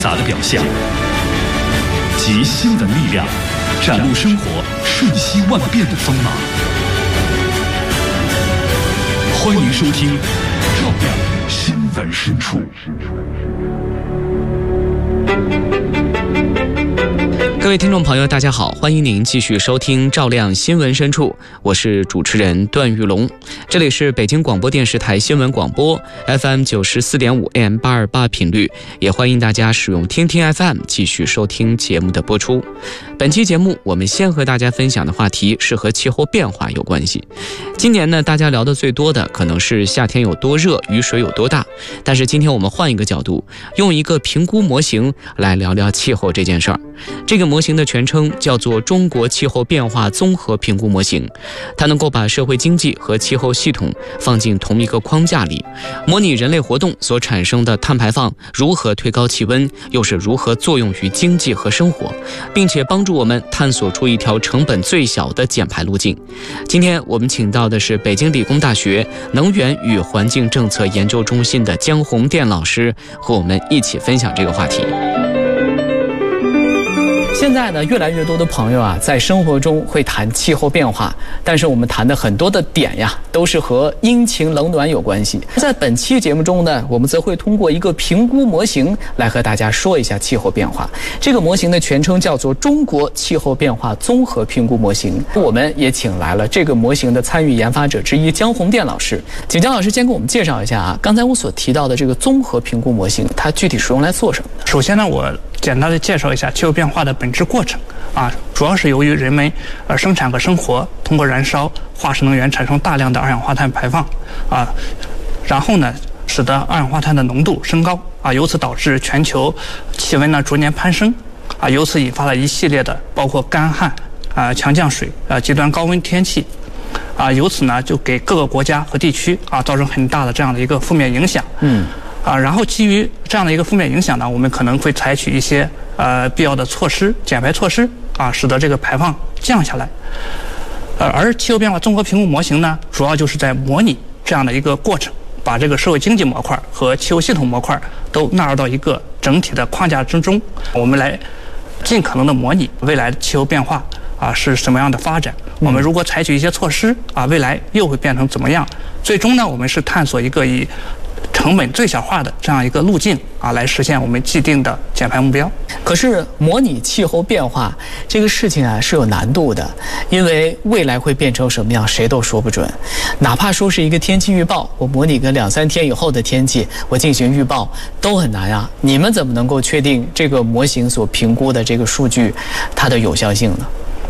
杂的表象，集新闻力量，展露生活瞬息万变的锋芒。欢迎收听《照亮新闻深处》。 各位听众朋友大家好，欢迎您继续收听照亮新闻深处，我是主持人段玉龙。这里是北京广播电视台新闻广播 FM 94.5 AM 828频率，也欢迎大家使用听听 FM 继续收听节目的播出。本期节目我们先和大家分享的话题是和气候变化有关系。今年呢，大家聊得最多的可能是夏天有多热，雨水有多大，但是今天我们换一个角度，用一个评估模型来聊聊气候这件事儿。这个模型的全称叫做中国气候变化综合评估模型，它能够把社会经济和气候系统放进同一个框架里，模拟人类活动所产生的碳排放如何推高气温，又是如何作用于经济和生活，并且帮助我们探索出一条成本最小的减排路径。今天我们请到的是北京理工大学能源与环境政策研究中心的江红电老师，和我们一起分享这个话题。现在呢，越来越多的朋友啊，在生活中会谈气候变化，但是我们谈的很多的点呀，都是和阴晴冷暖有关系。在本期节目中呢，我们则会通过一个评估模型来和大家说一下气候变化。这个模型的全称叫做中国气候变化综合评估模型。我们也请来了这个模型的参与研发者之一江红电老师，请江老师先给我们介绍一下啊，刚才我所提到的这个综合评估模型，它具体是用来做什么的？ 首先呢，我简单的介绍一下气候变化的本质过程啊，主要是由于人们生产和生活通过燃烧化石能源产生大量的二氧化碳排放啊，然后呢，使得二氧化碳的浓度升高啊，由此导致全球气温呢逐年攀升啊，由此引发了一系列的包括干旱啊、强降水啊、极端高温天气啊，由此呢就给各个国家和地区啊造成很大的这样的一个负面影响。然后基于这样的一个负面影响呢，我们可能会采取一些必要的措施，减排措施啊，使得这个排放降下来。而气候变化综合评估模型呢，主要就是在模拟这样的一个过程，把这个社会经济模块和气候系统模块都纳入到一个整体的框架之中，我们来尽可能的模拟未来的气候变化啊是什么样的发展。我们如果采取一些措施啊，未来又会变成怎么样？最终呢，我们是探索一个以成本最小化的这样一个路径啊，来实现我们既定的减排目标。 可是模拟气候变化这个事情啊是有难度的，因为未来会变成什么样谁都说不准。哪怕说是一个天气预报，我模拟个2-3天以后的天气，我进行预报都很难啊。你们怎么能够确定这个模型所评估的这个数据它的有效性呢？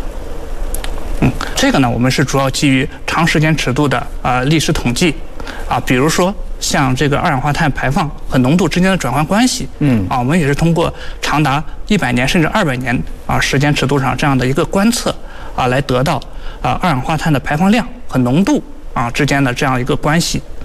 这个呢，我们是主要基于长时间尺度的历史统计啊，比如说像这个二氧化碳排放和浓度之间的转换关系，我们也是通过长达100年甚至200年时间尺度上这样的一个观测来得到二氧化碳的排放量和浓度之间的这样一个关系